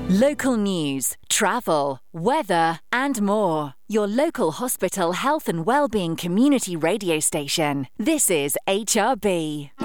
Local news, travel, weather and more. Your local hospital health and wellbeing community radio station. This is HRB.